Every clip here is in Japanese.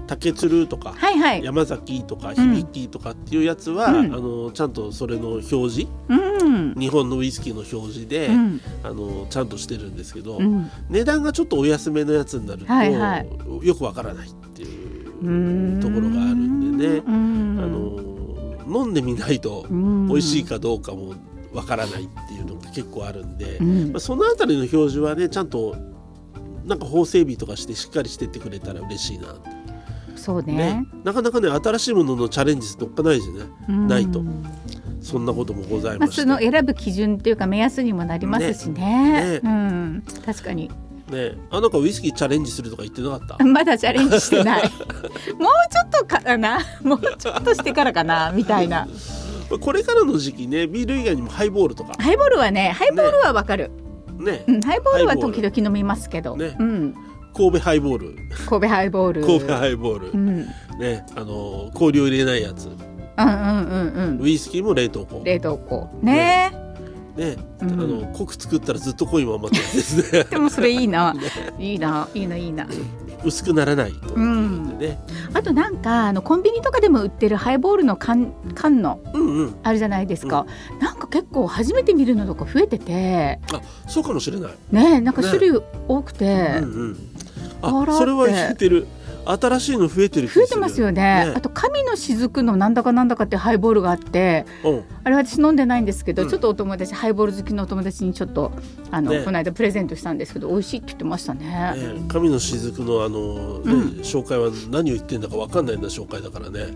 竹鶴とか、 はいはい、 山崎とか響とかっていうやつは、ちゃんとそれの表示、日本のウイスキーの表示で、ちゃんとしてるんですけど、値段がちょっとお安めのやつになると、よくわからないっていうところがあるんでね、飲んでみないと美味しいかどうかもわからないっていうのが結構あるんで、そのあたりの表示はねちゃんとなんか法整備とかしてしっかりしてってくれたら嬉しいな。 そうね、 なかなかね新しいもののチャレンジとかないですね、ないとそんなこともございまして、 その選ぶ基準っていうか目安にもなりますしね。確かにね、なんかウイスキーチャレンジするとか言ってなかった？ まだチャレンジしてないもうちょっとかな、もうちょっとしてからかなみたいな。 これからの時期ね、ビール以外にもハイボールとか、 ハイボールはね、ハイボールはわかるね、 ハイボールは時々飲みますけど、 ね、神戸ハイボール、 神戸ハイボール、 神戸ハイボール、ね、氷を入れないやつ、ウイスキーも冷凍庫、 冷凍庫ね、 濃く作ったらずっと濃いままですねでもそれいいな、いいな、いいな、いいな、 薄くならないというね、 あとなんかコンビニとかでも売ってるハイボールの缶の、あるじゃないですか、なんか結構初めて見るのとか増えてて、 そうかもしれないね、なんか種類多くて、 それは聞いてる、新しいの増えてる気がする。 増えてますよね。あと神の雫のなんだかなんだかってハイボールがあって、あれ私飲んでないんですけど、ちょっとお友達、ハイボール好きのお友達にちょっとこの間プレゼントしたんですけど、美味しいって言ってましたね。 神の雫の紹介は何を言ってんだか分かんないような紹介だからね。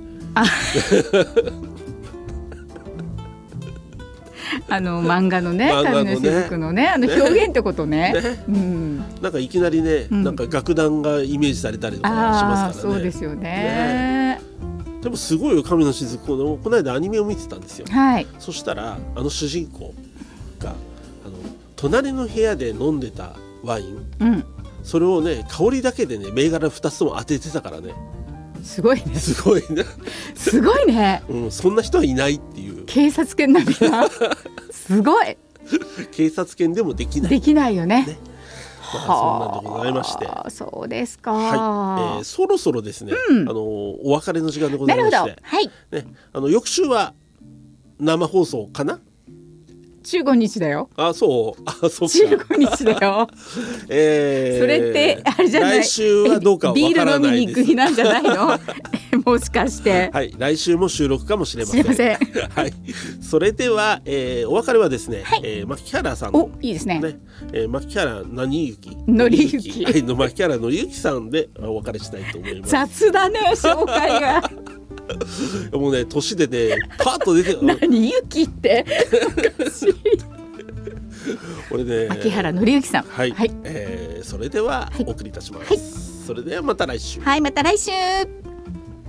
漫画のね、神の雫のね、表現ってことね。 なんかいきなりね、なんか楽団がイメージされたりとかしますからね。 そうですよね。 でもすごいよ、神の雫。この間アニメを見てたんですよ。そしたら主人公が隣の部屋で飲んでたワイン、それをね香りだけでね銘柄2つとも当ててたからね。 すごいね。 すごいね。 すごいね。 そんな人はいないっていう。 警察犬並みな。すごい。 警察犬でもできない。 できないよね。 そんなんでございまして。 そうですか。 そろそろですね、お別れの時間でございまして。 なるほど。 翌週は生放送かな。 15日だよ。 そうか。 15日だよ。それってあれじゃない。 来週はどうかわからないです。 ビール飲みに行く日なんじゃないの？もしかして。 はい、来週も収録かもしれません。 すいません。 はい、それでは、お別れはですね、牧原さんのいいですね。 牧原何雪のりゆき、 の牧原のりゆきさんでお別れしたいと思います。 雑だね、紹介が。 もうね、年でねパッと出て何ゆきっておかしい。 俺ね、 牧原のりゆきさん。 はい、それではお送りいたします。それではまた来週。 はい、また来週。